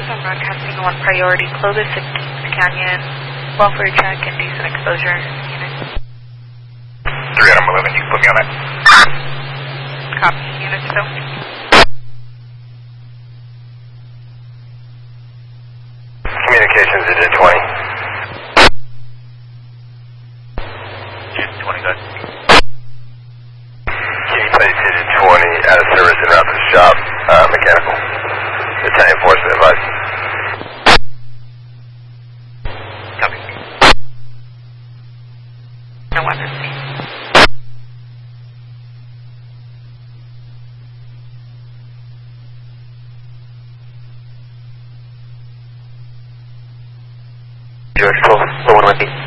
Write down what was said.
I'm broadcasting on priority, Clovis 16th Canyon, welfare check, indecent exposure. Unit. 3 Adam 11, you can put me on that. Copy, unit still. Communications digit 20. Digit 20, good. Can you place digit 20 out of service and route to the shop? Mechanical. Lieutenant Enforcement advice. Copy. No weapons. UX 12, 1 1